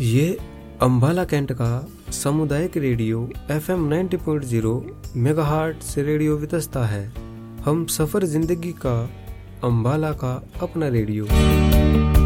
ये अम्बाला कैंट का सामुदायिक रेडियो FM 90.0 मेगाहर्ट्ज से रेडियो वितस्ता है। हम सफर जिंदगी का अम्बाला का अपना रेडियो।